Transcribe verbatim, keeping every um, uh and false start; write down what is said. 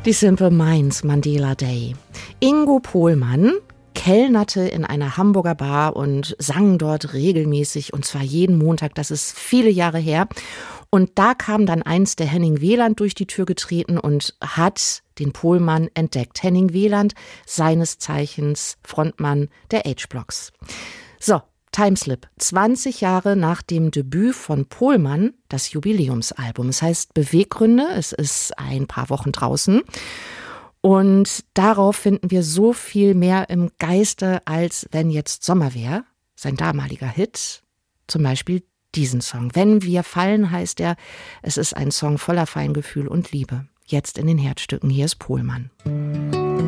Die Simple Minds Mandela Day. Ingo Pohlmann kellnerte in einer Hamburger Bar und sang dort regelmäßig, und zwar jeden Montag, das ist viele Jahre her. Und da kam dann einst der Henning Wieland durch die Tür getreten und hat den Pohlmann entdeckt. Henning Wieland, seines Zeichens Frontmann der H-Blocks. So, Timeslip. zwanzig Jahre nach dem Debüt von Pohlmann, das Jubiläumsalbum. Es heißt Beweggründe, es ist ein paar Wochen draußen. Und darauf finden wir so viel mehr im Geiste, als wenn jetzt Sommer wäre. Sein damaliger Hit, zum Beispiel diesen Song. Wenn wir fallen, heißt er, es ist ein Song voller Feingefühl und Liebe. Jetzt in den Herzstücken, hier ist Pohlmann.